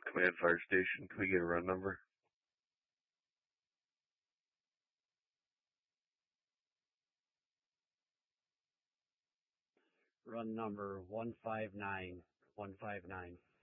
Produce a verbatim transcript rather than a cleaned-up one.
Command Fire Station, can we get a run number? Run number one five nine one five nine.